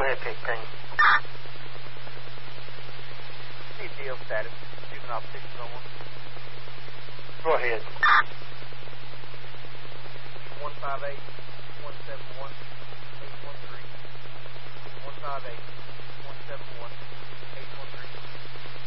Epic thing. CTO status. Juvenile 601. Go ahead. 158 171 813 158